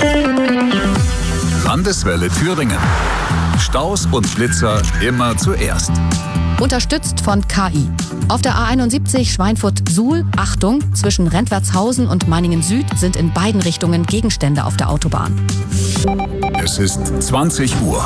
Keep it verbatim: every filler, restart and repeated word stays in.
Landeswelle Thüringen. Staus und Blitzer immer zuerst. Unterstützt von K I. Auf der A einundsiebzig Schweinfurt-Suhl, Achtung, zwischen Rentwertshausen und Meiningen Süd sind in beiden Richtungen Gegenstände auf der Autobahn. Es ist zwanzig Uhr.